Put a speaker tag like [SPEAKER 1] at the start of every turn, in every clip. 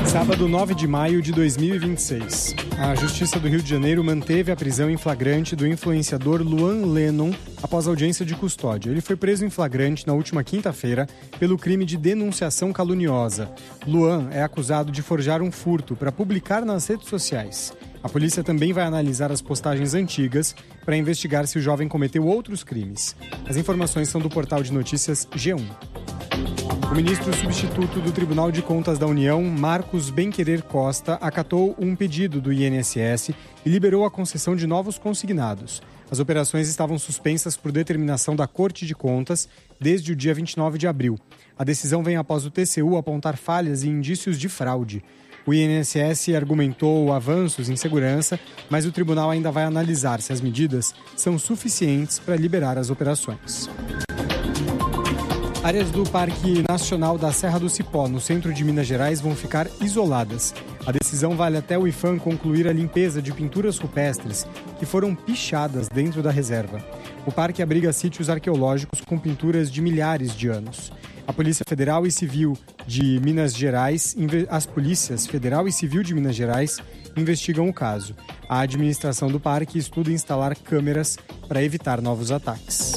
[SPEAKER 1] Sábado 9 de maio de 2026. A Justiça do Rio de Janeiro manteve a prisão em flagrante do influenciador Luan Lennon após audiência de custódia. Ele foi preso em flagrante na última quinta-feira pelo crime de denunciação caluniosa. Luan é acusado de forjar um furto para publicar nas redes sociais. A polícia também vai analisar as postagens antigas para investigar se o jovem cometeu outros crimes. As informações são do portal de notícias G1. O ministro substituto do Tribunal de Contas da União, Marcos Benquerer Costa, acatou um pedido do INSS e liberou a concessão de novos consignados. As operações estavam suspensas por determinação da Corte de Contas desde o dia 29 de abril. A decisão vem após o TCU apontar falhas e indícios de fraude. O INSS argumentou avanços em segurança, mas o tribunal ainda vai analisar se as medidas são suficientes para liberar as operações. Áreas do Parque Nacional da Serra do Cipó, no centro de Minas Gerais, vão ficar isoladas. A decisão vale até o IPHAN concluir a limpeza de pinturas rupestres que foram pichadas dentro da reserva. O parque abriga sítios arqueológicos com pinturas de milhares de anos. A Polícia Federal e Civil de Minas Gerais, as polícias Federal e Civil de Minas Gerais investigam o caso. A administração do parque estuda instalar câmeras para evitar novos ataques.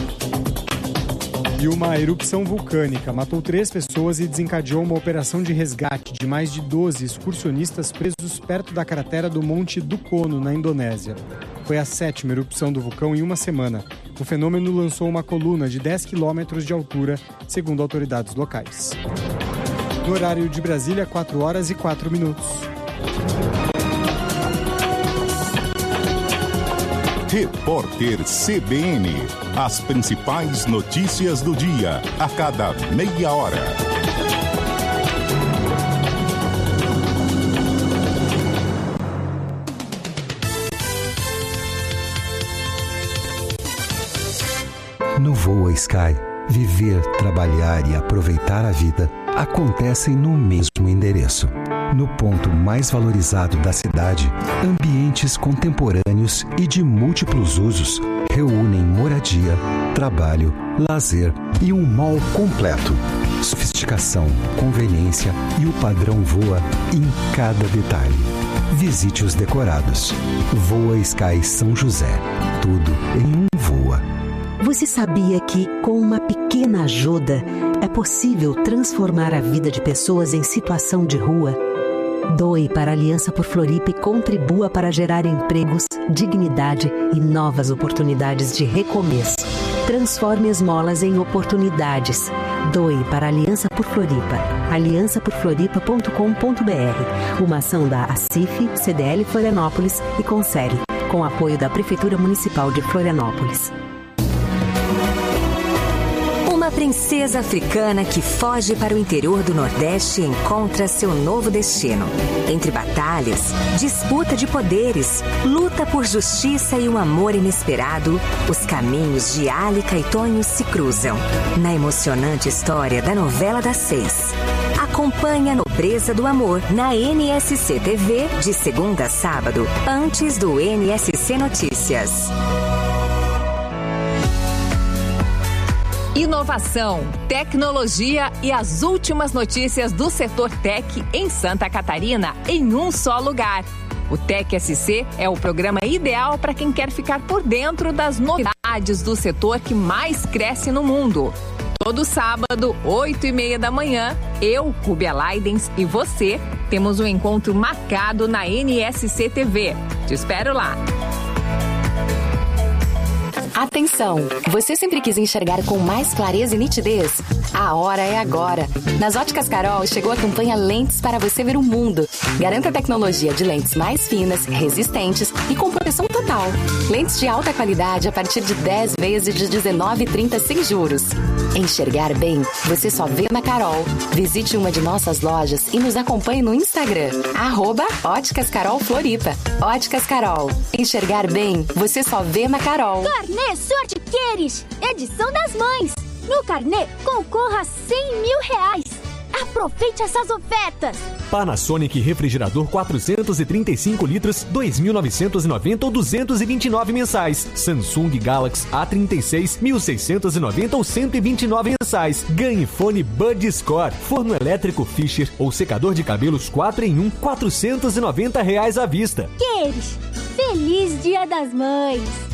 [SPEAKER 1] E uma erupção vulcânica matou 3 pessoas e desencadeou uma operação de resgate de mais de 12 excursionistas presos perto da cratera do Monte Dukono, na Indonésia. Foi a 7ª erupção do vulcão em uma semana. O fenômeno lançou uma coluna de 10 quilômetros de altura, segundo autoridades locais. No horário de Brasília, 4h04.
[SPEAKER 2] Repórter CBN. As principais notícias do dia, a cada meia hora.
[SPEAKER 3] No Voa Sky, viver, trabalhar e aproveitar a vida acontecem no mesmo endereço. No ponto mais valorizado da cidade, ambientes contemporâneos e de múltiplos usos reúnem moradia, trabalho, lazer e um mall completo. Sofisticação, conveniência e o padrão Voa em cada detalhe. Visite os decorados. Voa Sky São José. Tudo em um Voa.
[SPEAKER 4] Você sabia que, com uma pequena ajuda, é possível transformar a vida de pessoas em situação de rua? Doe para a Aliança por Floripa e contribua para gerar empregos, dignidade e novas oportunidades de recomeço. Transforme esmolas em oportunidades. Doe para a Aliança por Floripa. aliançaporfloripa.com.br. Uma ação da ACIF, CDL Florianópolis e Consere, com apoio da Prefeitura Municipal de Florianópolis.
[SPEAKER 5] Uma princesa africana que foge para o interior do Nordeste e encontra seu novo destino. Entre batalhas, disputa de poderes, luta por justiça e um amor inesperado, os caminhos de Álica e Tonho se cruzam. Na emocionante história da novela das 6. Acompanhe a nobreza do amor na NSC TV de segunda a sábado, antes do NSC Notícias.
[SPEAKER 6] Inovação, tecnologia e as últimas notícias do setor tech em Santa Catarina em um só lugar. O Tech SC é o programa ideal para quem quer ficar por dentro das novidades do setor que mais cresce no mundo. Todo sábado, 8h30 da manhã, eu, Rubia Leidens e você temos um encontro marcado na NSC TV. Te espero lá.
[SPEAKER 7] Atenção! Você sempre quis enxergar com mais clareza e nitidez? A hora é agora! Nas Óticas Carol chegou a campanha Lentes para você ver o mundo. Garanta a tecnologia de lentes mais finas, resistentes e com proteção total. Lentes de alta qualidade a partir de 10 vezes de R$19,30 sem juros. Enxergar bem, você só vê na Carol. Visite uma de nossas lojas e nos acompanhe no Instagram, @Óticas Carol Floripa. Óticas Carol. Enxergar bem, você só vê na Carol.
[SPEAKER 8] Carnê Sorte Queres, edição das mães. No carnê, concorra a R$100 mil. Aproveite essas ofertas.
[SPEAKER 9] Panasonic refrigerador 435 litros, 2.990 ou 229 mensais. Samsung Galaxy A36, 1.690 ou 129 mensais. Ganhe fone Bud Score, forno elétrico Fischer ou secador de cabelos 4 em 1, R$490 à vista.
[SPEAKER 8] Queires, feliz Dia das Mães!